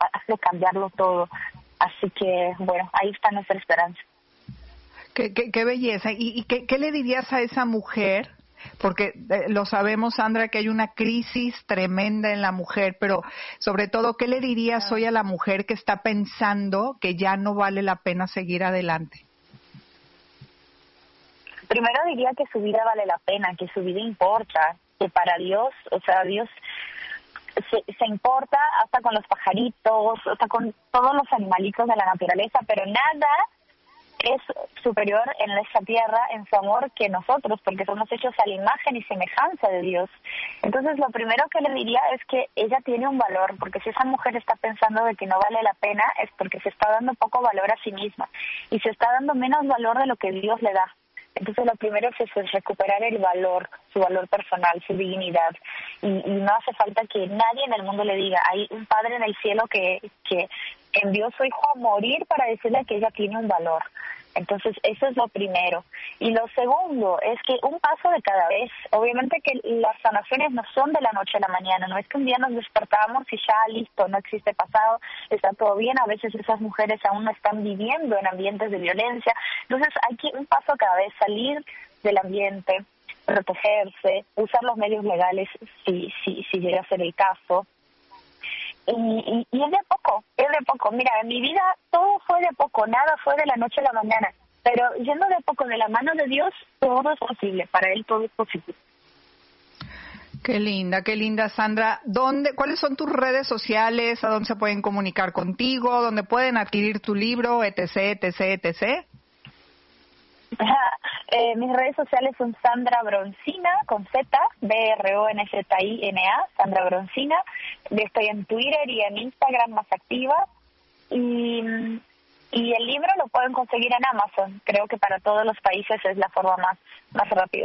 capaz de cambiarlo todo. Así que, bueno, ahí está nuestra esperanza. Qué belleza. ¿Y qué le dirías a esa mujer? Porque lo sabemos, Sandra, que hay una crisis tremenda en la mujer, pero sobre todo, ¿qué le dirías hoy a la mujer que está pensando que ya no vale la pena seguir adelante? Primero diría que su vida vale la pena, que su vida importa, que para Dios, o sea, Dios se importa hasta con los pajaritos, hasta con todos los animalitos de la naturaleza, pero nada es superior en esta tierra, en su amor, que nosotros, porque somos hechos a la imagen y semejanza de Dios. Entonces, lo primero que le diría es que ella tiene un valor, porque si esa mujer está pensando de que no vale la pena, es porque se está dando poco valor a sí misma, y se está dando menos valor de lo que Dios le da. Entonces, lo primero es recuperar el valor, su valor personal, su dignidad. Y no hace falta que nadie en el mundo le diga, hay un Padre en el cielo que envió a su Hijo a morir para decirle que ella tiene un valor. Entonces, eso es lo primero. Y lo segundo es que un paso de cada vez. Obviamente que las sanaciones no son de la noche a la mañana. No es que un día nos despertamos y ya, listo, no existe pasado, está todo bien. A veces esas mujeres aún no están viviendo en ambientes de violencia. Entonces, hay que un paso cada vez, salir del ambiente, protegerse, usar los medios legales si llega a ser el caso. Y es de poco, es de poco. Mira, en mi vida todo fue de poco, nada fue de la noche a la mañana. Pero yendo de poco de la mano de Dios, todo es posible, para Él todo es posible. Qué linda, Sandra. ¿Cuáles son tus redes sociales? ¿A dónde se pueden comunicar contigo? ¿Dónde pueden adquirir tu libro, etc? Mis redes sociales son Sandra Broncina, con Z, Bronzina, Sandra Broncina. Estoy en Twitter y en Instagram más activa. Y el libro lo pueden conseguir en Amazon. Creo que para todos los países es la forma más rápida.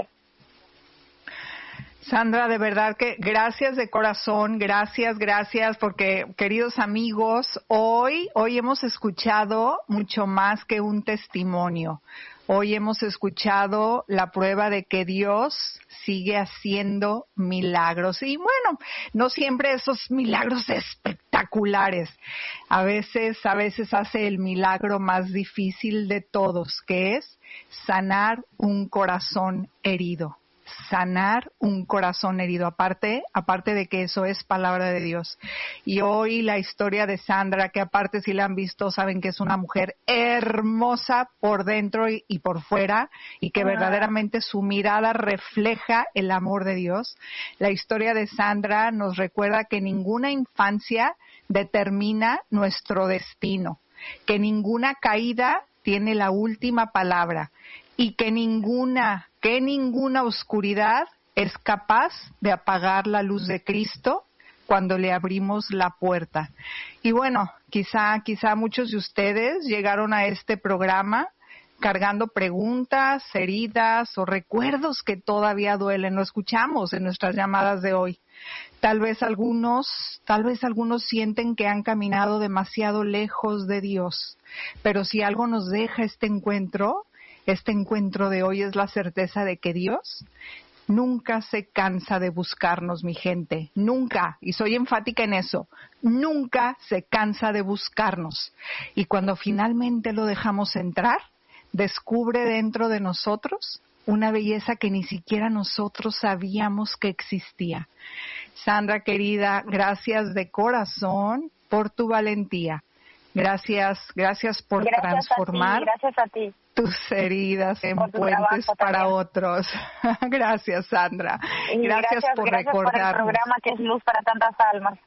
Sandra, de verdad que gracias de corazón, gracias, porque queridos amigos, hoy hemos escuchado mucho más que un testimonio. Hoy hemos escuchado la prueba de que Dios sigue haciendo milagros. Y bueno, no siempre esos milagros espectaculares. A veces hace el milagro más difícil de todos, que es sanar un corazón herido. Sanar un corazón herido, aparte de que eso es palabra de Dios. Y hoy la historia de Sandra, que aparte si la han visto saben que es una mujer hermosa por dentro y por fuera, y que verdaderamente su mirada refleja el amor de Dios. La historia de Sandra nos recuerda que ninguna infancia determina nuestro destino, que ninguna caída tiene la última palabra, y que ninguna oscuridad es capaz de apagar la luz de Cristo cuando le abrimos la puerta. Y bueno, quizá muchos de ustedes llegaron a este programa cargando preguntas, heridas o recuerdos que todavía duelen. Lo escuchamos en nuestras llamadas de hoy. Tal vez algunos sienten que han caminado demasiado lejos de Dios. Pero si algo nos deja este encuentro de hoy es la certeza de que Dios nunca se cansa de buscarnos, mi gente. Nunca, y soy enfática en eso, nunca se cansa de buscarnos. Y cuando finalmente lo dejamos entrar, descubre dentro de nosotros una belleza que ni siquiera nosotros sabíamos que existía. Sandra, querida, gracias de corazón por tu valentía. Gracias por transformar. Gracias a ti. Tus heridas en puentes para otros. Gracias, Sandra. Gracias por recordarnos. Gracias por el programa que es luz para tantas almas.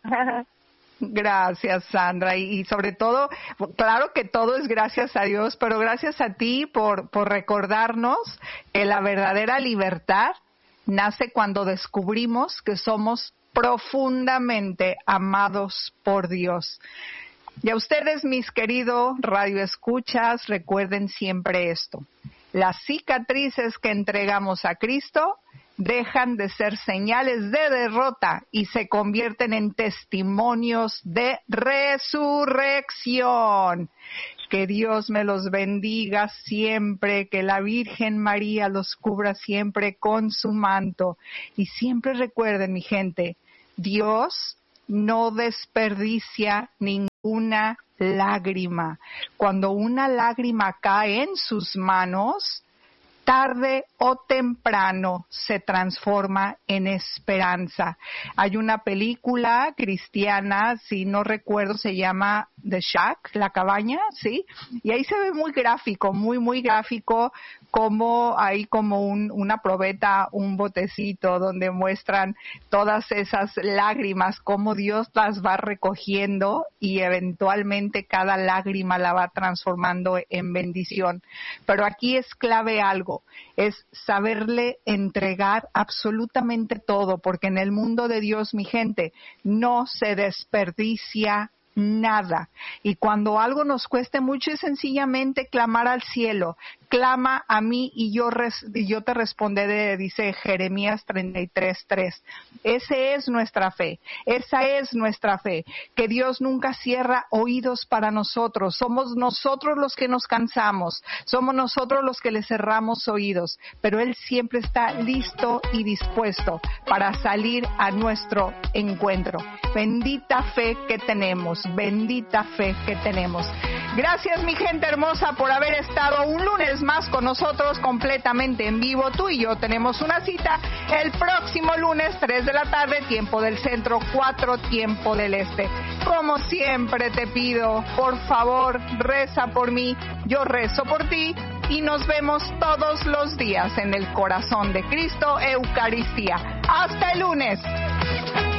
Gracias, Sandra. Y sobre todo, claro que todo es gracias a Dios, pero gracias a ti por recordarnos que la verdadera libertad nace cuando descubrimos que somos profundamente amados por Dios. Y a ustedes, mis queridos radioescuchas, recuerden siempre esto. Las cicatrices que entregamos a Cristo dejan de ser señales de derrota y se convierten en testimonios de resurrección. Que Dios me los bendiga siempre, que la Virgen María los cubra siempre con su manto. Y siempre recuerden, mi gente, Dios no desperdicia ningún una lágrima. Cuando una lágrima cae en sus manos, tarde o temprano se transforma en esperanza. Hay una película cristiana, si no recuerdo, se llama The Shack, La Cabaña, ¿sí? Y ahí se ve muy gráfico, muy gráfico, como hay como una probeta, un botecito donde muestran todas esas lágrimas, cómo Dios las va recogiendo y eventualmente cada lágrima la va transformando en bendición. Pero aquí es clave algo, es saberle entregar absolutamente todo, porque en el mundo de Dios, mi gente, no se desperdicia nada. Y cuando algo nos cueste mucho es sencillamente clamar al cielo. Clama a mí y yo te responderé, dice Jeremías 33:3. Esa es nuestra fe, que Dios nunca cierra oídos para nosotros. Somos nosotros los que nos cansamos, somos nosotros los que le cerramos oídos, pero Él siempre está listo y dispuesto para salir a nuestro encuentro. Bendita fe que tenemos, bendita fe que tenemos. Gracias, mi gente hermosa, por haber estado un lunes más con nosotros completamente en vivo. Tú y yo tenemos una cita el próximo lunes, 3 de la tarde, tiempo del centro, 4 tiempo del este. Como siempre te pido, por favor, reza por mí, yo rezo por ti y nos vemos todos los días en el corazón de Cristo, Eucaristía. Hasta el lunes.